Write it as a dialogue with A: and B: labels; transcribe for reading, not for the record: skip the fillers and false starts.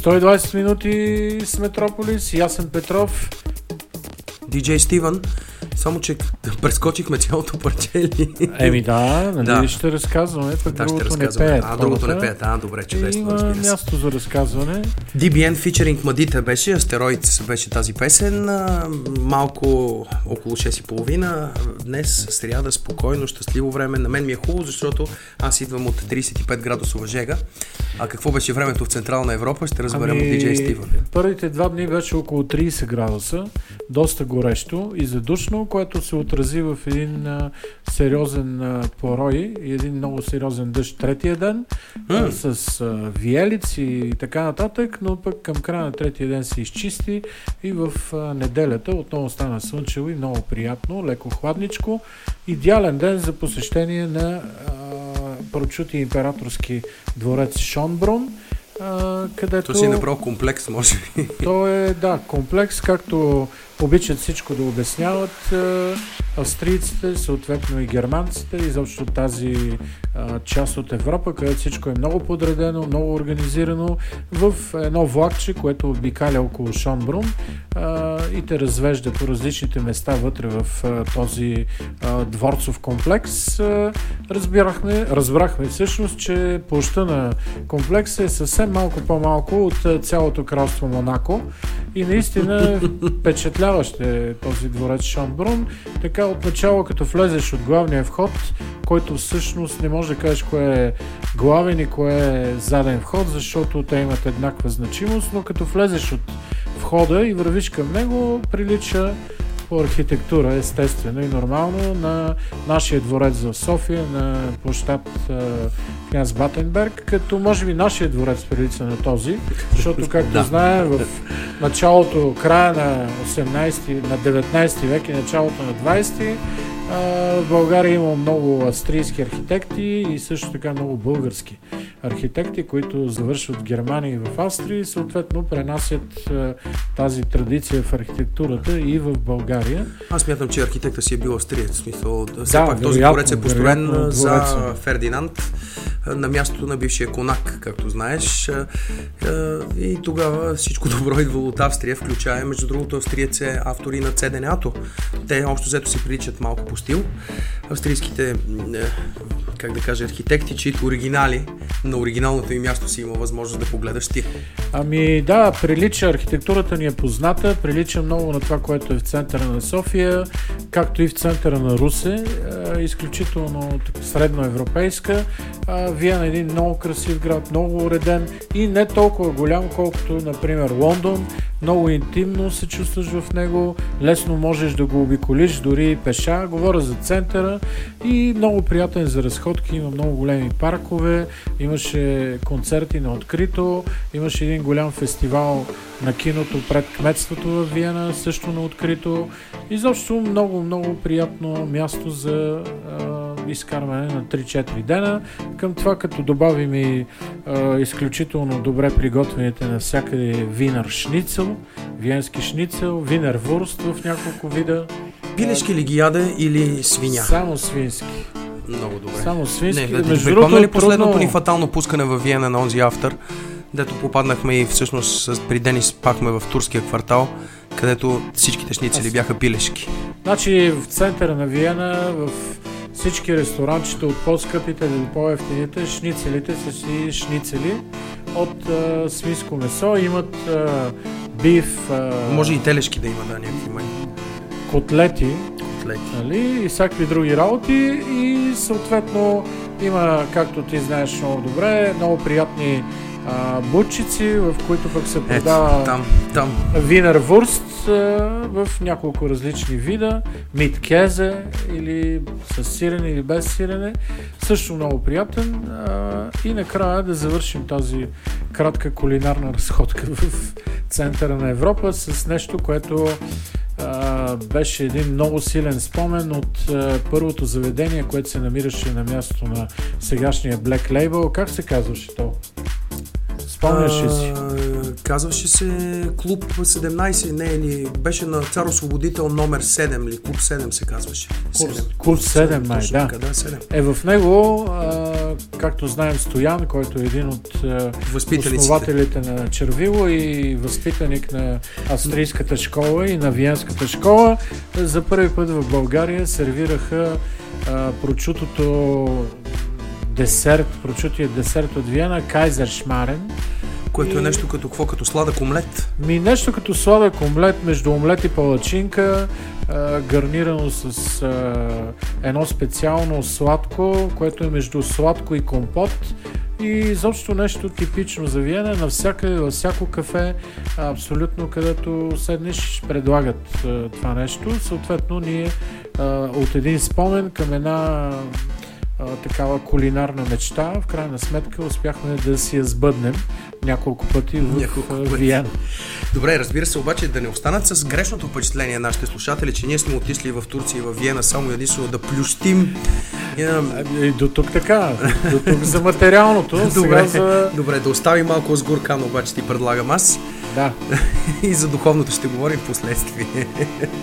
A: 120 минути с Метрополис, Ясен Петров,
B: DJ Стивън. Само, че прескочихме цялото парче ли?
A: Нали ще разказваме, пък другото не пеят.
B: Другото не пеят. Добре, чудесно.
A: Има място за разказване.
B: DBN фичеринг Мадита беше, Астероид беше тази песен. Малко около 6:30. Днес, сряда, спокойно, щастливо време. На мен ми е хубаво, защото аз идвам от 35 градусова жега. А какво беше времето в Централна Европа, ще разберем от DJ Стивън.
A: Първите 2 дни беше около 30 градуса, доста горещо и задушно, което се отрази в един сериозен порой и един много сериозен дъжд третия ден с виелици и така нататък, но пък към края на третия ден се изчисти и в неделята отново стана слънчево и много приятно, леко хладничко. Идеален ден за посещение на прочутия императорски дворец Шонбрун, където...
B: То си направо комплекс, може би.
A: То е, комплекс, както обичат всичко да обясняват австрийците, съответно и германците, изобщо тази част от Европа, където всичко е много подредено, много организирано в едно влакче, което обикаля около Шонбрун и те развежда по различните места вътре в този дворцов комплекс. Разбрахме всъщност, че площта на комплекса е съвсем малко по-малко от цялото кралство Монако и наистина впечатляващ е този дворец Шонбрун. Така отначало, като влезеш от главния вход, който всъщност не може да кажеш кое е главен и кое е заден вход, защото те имат еднаква значимост, но като влезеш от входа и вървиш към него, прилича по архитектура, естествено и нормално, на нашия дворец в София, на площад Княз Батенберг, като може би нашия дворец прилича на този, защото, както знаем, в началото, края на 19 век и началото на 20 в България има много австрийски архитекти и също така много български архитекти, които завършват в Германия и в Австрия и съответно пренасят тази традиция в архитектурата и в България.
B: Аз мятам, че архитекта си е бил австриец, в смисъл, все пак този дворец е построен за Фердинанд на мястото на бившия конак, както знаеш, и тогава всичко добро идвало от Австрия, включая, между другото, австриец е автори на ЦДНА-то. Те общо взето си приличат малко по стил. Австрийските, архитекти, чието оригинали на оригиналното им място си има възможност да погледаш ти.
A: Прилича, архитектурата ни е позната, прилича много на това, което е в центъра на София, както и в центъра на Русе, изключително средноевропейска. Виена е един много красив град, много уреден и не толкова голям, колкото, например, Лондон. Много интимно се чувстваш в него, лесно можеш да го обиколиш, дори и пеша. Говоря за центъра и много приятен за разходки, има много големи паркове, имаше концерти на открито, имаше един голям фестивал на киното пред кметството в Виена, също на открито. Изобщо много приятно място за изкарване на 3-4 дена. Към това, като добавим и изключително добре приготвените навсякъде винер шницел, виенски шницел, винер вурст в няколко вида.
B: Пилешки ли ги яде или свиня?
A: Само свински.
B: Много добре.
A: Само свински.
B: Припомня ли последното ни фатално пускане във Виена на онзи автор, дето попаднахме и всъщност при Денис пахме в турския квартал, където всичките шницели бяха пилешки.
A: Значи в центъра на Виена, в всички ресторанчета от по-скъпите до по-ефтините, шницелите са си шницели от свинско месо. Имат биф...
B: Може и телешки да има, някакви май.
A: Котлети. Нали? И всякакви други работи. И съответно има, както ти знаеш много добре, много приятни бутчици, в които пък се продава винер вурст в няколко различни вида, мит кезе или с сирене или без сирене. Също много приятен. И накрая да завършим тази кратка кулинарна разходка в центъра на Европа с нещо, което беше един много силен спомен от първото заведение, което се намираше на мястото на сегашния Black Label. Как се казваше то? Спомняш ли си?
B: Казваше се Клуб 17, не или беше на Цар-освободител номер 7 или Клуб 7 се казваше.
A: Клуб 7, май, да.
B: Така, 7.
A: В него, както знаем, Стоян, който е един от основателите на Червило и възпитаник на австрийската школа и на Виенската школа. За първи път в България сервираха прочутия десерт от Виена, Кайзершмарен.
B: Което е нещо като какво? Като сладък омлет?
A: Нещо като сладък омлет, между омлет и палачинка, гарнирано с едно специално сладко, което е между сладко и компот. И изобщо нещо типично за Виена. Навсякъде, във всяко кафе, абсолютно където седнеш, предлагат това нещо. Съответно, ние от един спомен към една такава кулинарна мечта, в крайна сметка успяхме да си я сбъднем няколко пъти в Виена.
B: Добре, разбира се, обаче да не останат с грешното впечатление нашите слушатели, че ние сме отишли в Турция и в Виена само единствено да плющим.
A: И до тук така, до тук за материалното.
B: Добре, да оставим малко с горкано, обаче ти предлагам аз.
A: Да.
B: И за духовното ще говорим в последствие.